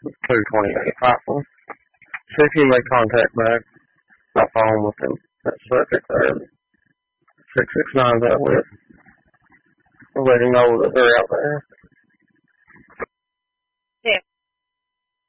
228 rifle. See if you make contact back by phone with them. That subject there. 669's that with. We'll let him know that they're out there.